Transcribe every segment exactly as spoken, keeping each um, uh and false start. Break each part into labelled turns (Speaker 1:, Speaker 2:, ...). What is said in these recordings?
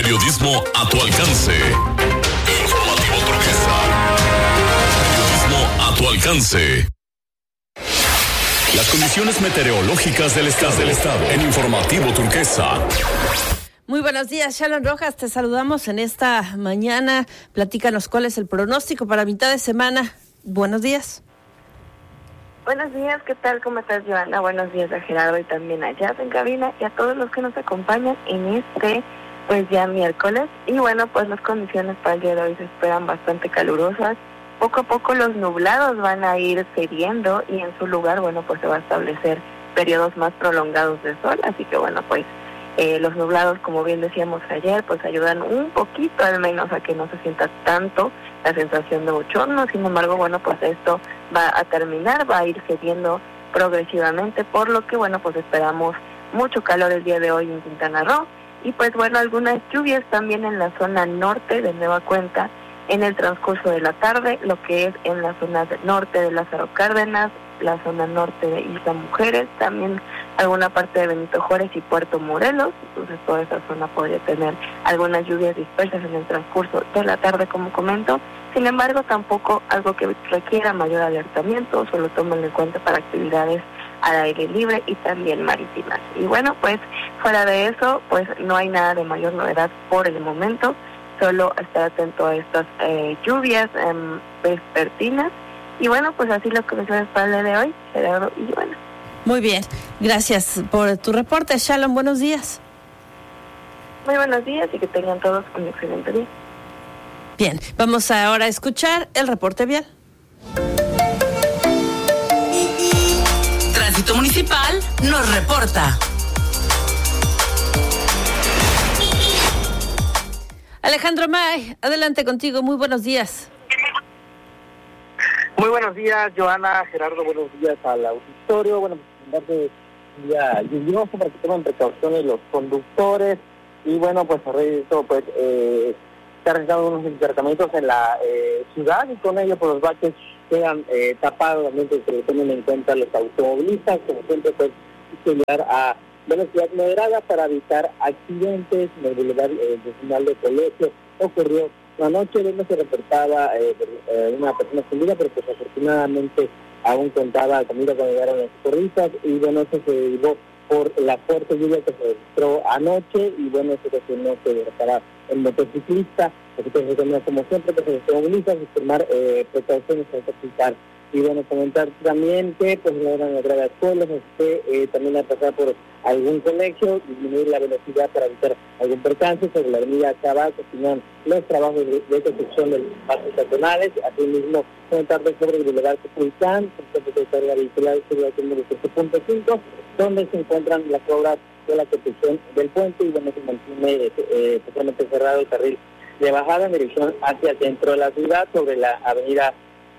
Speaker 1: Periodismo a tu alcance. Informativo Turquesa. Periodismo a tu alcance. Las condiciones meteorológicas del estado, del estado en Informativo Turquesa.
Speaker 2: Muy buenos días, Shalon Rojas, te saludamos en esta mañana. Platícanos cuál es el pronóstico para mitad de semana. Buenos días.
Speaker 3: Buenos días, ¿qué tal? ¿Cómo estás, Joana? Buenos días a Gerardo y también a Jazz en cabina y a todos los que nos acompañan en este, pues ya miércoles. Y bueno, pues las condiciones para el día de hoy se esperan bastante calurosas. Poco a poco los nublados van a ir cediendo y en su lugar, bueno, pues se va a establecer periodos más prolongados de sol. Así que bueno, pues eh, los nublados, como bien decíamos ayer, pues ayudan un poquito al menos a que no se sienta tanto la sensación de bochorno. Sin embargo, bueno, pues esto va a terminar, va a ir cediendo progresivamente, por lo que, bueno, pues esperamos mucho calor el día de hoy en Quintana Roo, y pues bueno, algunas lluvias también en la zona norte de Nueva Cuenta en el transcurso de la tarde, lo que es en la zona norte de Lázaro Cárdenas, la zona norte de Isla Mujeres, también alguna parte de Benito Juárez y Puerto Morelos. Entonces toda esa zona podría tener algunas lluvias dispersas en el transcurso de la tarde, como comento. Sin embargo, tampoco algo que requiera mayor alertamiento, solo tómenlo en cuenta para actividades al aire libre y también marítimas. Y bueno, pues fuera de eso, pues no hay nada de mayor novedad por el momento, solo estar atento a estas eh, lluvias eh, vespertinas. Y bueno, pues así las condiciones para el día de hoy, Gerardo y Joana.
Speaker 2: Muy bien, gracias por tu reporte, Shalom, buenos días.
Speaker 3: Muy buenos días y que tengan todos un excelente día.
Speaker 2: Bien, vamos ahora a escuchar el reporte vial.
Speaker 4: Tránsito Municipal nos reporta.
Speaker 2: Alejandro May, adelante contigo, muy buenos días.
Speaker 5: Muy buenos días, Joana, Gerardo, buenos días al auditorio. Bueno, pues un día lluvioso para que tomen precauciones los conductores. Y bueno, pues a raíz de eso, pues eh, se han realizado unos encharcamientos en la eh, ciudad, y con ello pues los baches quedan eh, tapados, también que se tomen en cuenta los automovilistas, como siempre, pues llegar a velocidad moderada para evitar accidentes. En el bulevar eh, vecinal de Colegio ocurrió la noche donde se reportaba eh, eh, una persona fundida, pero pues afortunadamente aún contaba comida cuando llegaron los socorristas, y bueno, eso se derivó por la fuerte lluvia que se registró anoche, y bueno, eso que no se derrotará el motociclista. Así que se recomienda, como siempre, que se moviliza y tomar eh, precauciones al ejercitar. Y bueno, comentar también que pues no eran las graves escuelas, así que eh, también al pasar por algún colegio, disminuir la velocidad para evitar algún percance. Sobre la avenida Cabal continúan los trabajos de, de construcción de los espacios peatonales. Asimismo, comentarles sobre el bulevar Copuicán, con de carga vehicular sobre el número siete punto cinco, donde se encuentran las obras de la construcción del puente, y bueno, se mantiene eh, totalmente cerrado el carril de bajada en dirección hacia el centro de la ciudad. Sobre la avenida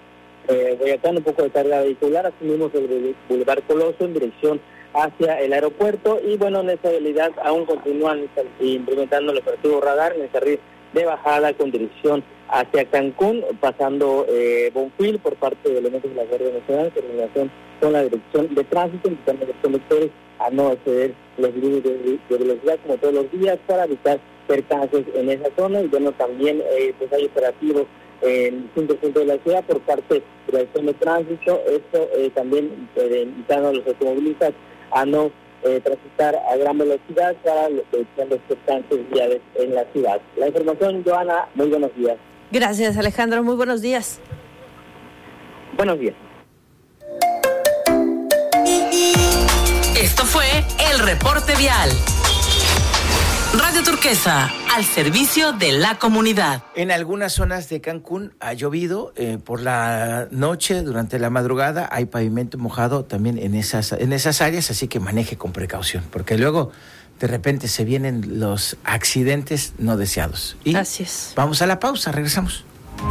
Speaker 5: Eh, Boyacán, un poco de carga vehicular, asumimos el Boulevard Coloso en dirección hacia el aeropuerto, y bueno, en esta realidad aún continúan implementando el operativo radar en el carril de bajada con dirección hacia Cancún, pasando eh, Bonfil por parte de elementos de la Guardia Nacional, en relación con la dirección de tránsito, invitando a los conductores a no exceder los límites de, de velocidad como todos los días para evitar percances en esa zona. Y bueno, también eh, pues hay operativos en distintos puntos de la ciudad por parte de la dirección de tránsito. Esto eh, también eh, invitando a los automovilistas a no eh, transitar a gran velocidad para evitar los percances viales en la ciudad. La información, Joana, muy buenos días.
Speaker 2: Gracias, Alejandro, muy buenos días.
Speaker 5: Buenos días.
Speaker 4: Esto fue el reporte vial. Radio Turquesa, al servicio de la comunidad.
Speaker 6: En algunas zonas de Cancún ha llovido eh, por la noche, durante la madrugada hay pavimento mojado también en esas, en esas áreas, así que maneje con precaución, porque luego de repente se vienen los accidentes no deseados. Y
Speaker 2: así es.
Speaker 6: Vamos a la pausa, regresamos.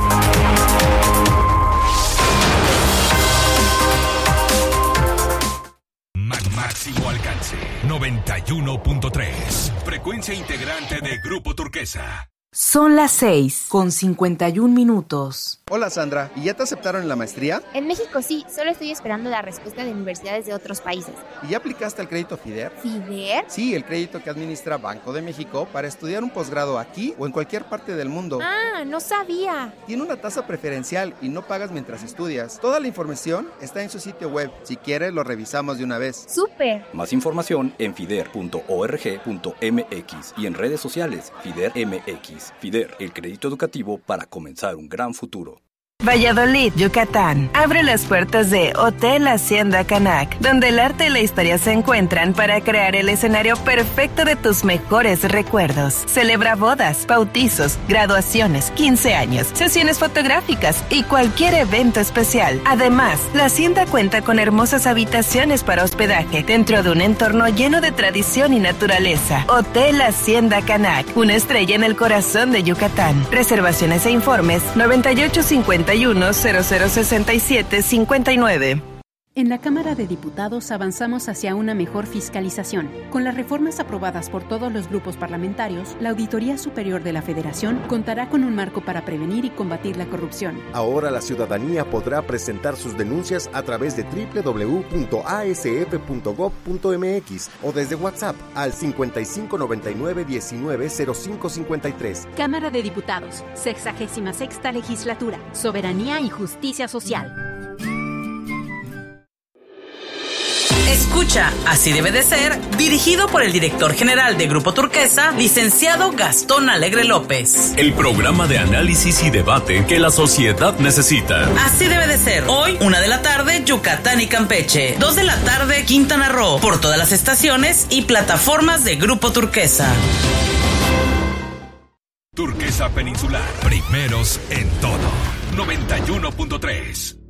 Speaker 1: Máximo alcance noventa y uno punto tres. Frecuencia integrante de Grupo Turquesa.
Speaker 4: Son las seis con cincuenta y un minutos.
Speaker 7: Hola Sandra, ¿y ya te aceptaron en la maestría?
Speaker 8: En México sí, solo estoy esperando la respuesta de universidades de otros países.
Speaker 7: ¿Y ya aplicaste al crédito FIDER?
Speaker 8: ¿FIDER?
Speaker 7: Sí, el crédito que administra Banco de México para estudiar un posgrado aquí o en cualquier parte del mundo.
Speaker 8: Ah, no sabía.
Speaker 7: Tiene una tasa preferencial y no pagas mientras estudias. Toda la información está en su sitio web. Si quieres, lo revisamos de una vez.
Speaker 8: ¡Súper!
Speaker 9: Más información en fider punto org punto m x y en redes sociales FIDER M X. FIDER, el crédito educativo para comenzar un gran futuro.
Speaker 10: Valladolid, Yucatán. Abre las puertas de Hotel Hacienda Canac, donde el arte y la historia se encuentran para crear el escenario perfecto de tus mejores recuerdos. Celebra bodas, bautizos, graduaciones, quince años, sesiones fotográficas y cualquier evento especial. Además, la Hacienda cuenta con hermosas habitaciones para hospedaje dentro de un entorno lleno de tradición y naturaleza. Hotel Hacienda Canac, una estrella en el corazón de Yucatán. Reservaciones e informes noventa y ocho cincuenta y uno cero cero sesenta y siete cincuenta y nueve.
Speaker 11: En la Cámara de Diputados avanzamos hacia una mejor fiscalización. Con las reformas aprobadas por todos los grupos parlamentarios, la Auditoría Superior de la Federación contará con un marco para prevenir y combatir la corrupción.
Speaker 12: Ahora la ciudadanía podrá presentar sus denuncias a través de doble u doble u doble u punto a s f punto gob punto m x o desde WhatsApp al cincuenta y cinco noventa y nueve diecinueve cero cinco cincuenta y tres.
Speaker 11: Cámara de Diputados, sexagésima sexta legislatura, soberanía y justicia social.
Speaker 4: Escucha, así debe de ser, dirigido por el director general de Grupo Turquesa, licenciado Gastón Alegre López.
Speaker 1: El programa de análisis y debate que la sociedad necesita.
Speaker 4: Así debe de ser. Hoy, una de la tarde, Yucatán y Campeche. Dos de la tarde, Quintana Roo. Por todas las estaciones y plataformas de Grupo Turquesa.
Speaker 1: Turquesa Peninsular. Primeros en todo. noventa y uno punto tres.